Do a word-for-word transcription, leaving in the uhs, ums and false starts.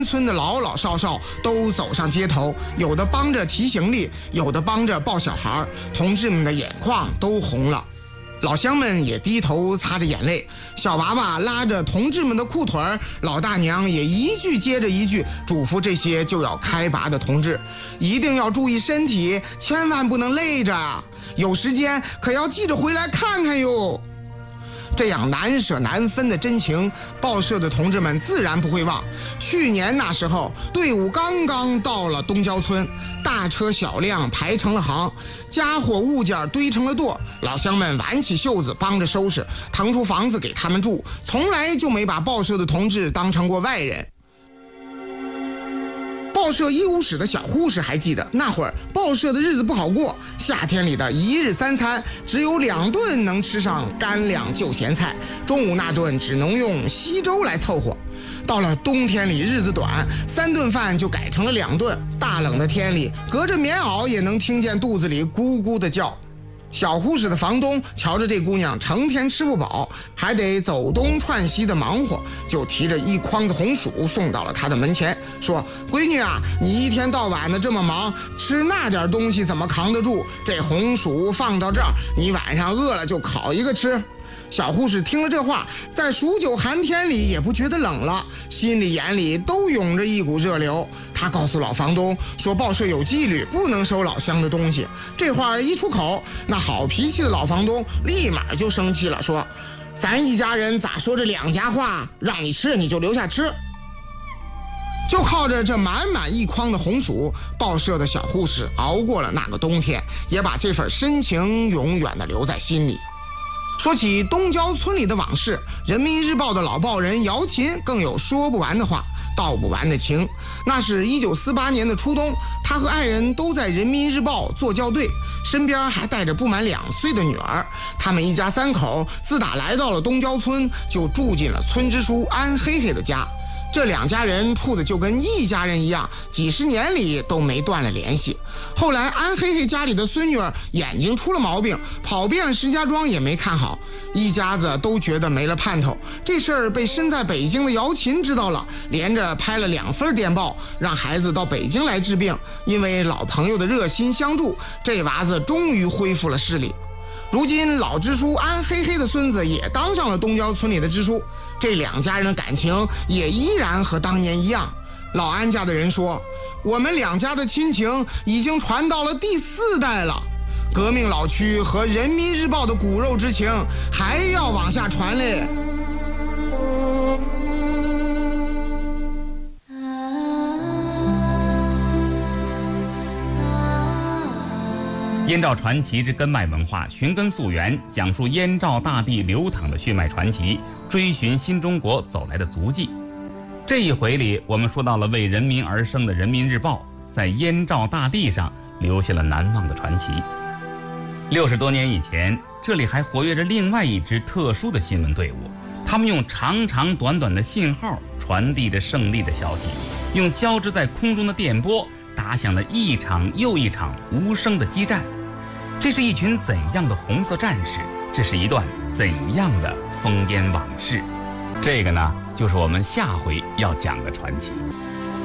村的老老少少都走上街头，有的帮着提行李，有的帮着抱小孩，同志们的眼眶都红了。老乡们也低头擦着眼泪，小娃娃拉着同志们的裤腿，老大娘也一句接着一句嘱咐这些就要开拔的同志，一定要注意身体，千万不能累着，有时间可要记着回来看看哟。这样难舍难分的真情，报社的同志们自然不会忘。去年那时候，队伍刚刚到了东郊村，大车小辆排成了行，家伙物件堆成了垛，老乡们挽起袖子帮着收拾，腾出房子给他们住，从来就没把报社的同志当成过外人。报社医务室的小护士还记得，那会儿报社的日子不好过，夏天里的一日三餐只有两顿能吃上干粮就咸菜，中午那顿只能用稀粥来凑合。到了冬天里日子短，三顿饭就改成了两顿，大冷的天里隔着棉袄也能听见肚子里咕咕的叫。小护士的房东瞧着这姑娘成天吃不饱，还得走东串西的忙活，就提着一筐子红薯送到了她的门前，说：闺女啊，你一天到晚的这么忙，吃那点东西怎么扛得住？这红薯放到这儿，你晚上饿了就烤一个吃。小护士听了这话，在数九寒天里也不觉得冷了，心里眼里都涌着一股热流。他告诉老房东说，报社有纪律，不能收老乡的东西。这话一出口，那好脾气的老房东立马就生气了，说：咱一家人咋说这两家话？让你吃你就留下吃。就靠着这满满一筐的红薯，报社的小护士熬过了那个冬天，也把这份深情永远地留在心里。说起东郊村里的往事，人民日报的老报人姚琴更有说不完的话，道不完的情。那是一九四八年的初冬，他和爱人都在人民日报做校对，身边还带着不满两岁的女儿。他们一家三口自打来到了东郊村，就住进了村支书安黑黑的家。这两家人处的就跟一家人一样，几十年里都没断了联系。后来安黑黑家里的孙女儿眼睛出了毛病，跑遍了石家庄也没看好，一家子都觉得没了盼头。这事儿被身在北京的姚琴知道了，连着拍了两份电报，让孩子到北京来治病。因为老朋友的热心相助，这娃子终于恢复了视力。如今老支书安黑黑的孙子也当上了东郊村里的支书，这两家人的感情也依然和当年一样。老安家的人说，我们两家的亲情已经传到了第四代了，革命老区和人民日报的骨肉之情还要往下传嘞。 燕赵传奇之根脉文化，寻根溯源，讲述燕赵大地流淌的血脉传奇，追寻新中国走来的足迹。这一回里，我们说到了为人民而生的人民日报，在燕赵大地上留下了难忘的传奇。六十多年以前，这里还活跃着另外一支特殊的新闻队伍，他们用长长短短的信号传递着胜利的消息，用交织在空中的电波打响了一场又一场无声的激战。这是一群怎样的红色战士？这是一段怎样的烽烟往事？这个呢，就是我们下回要讲的传奇。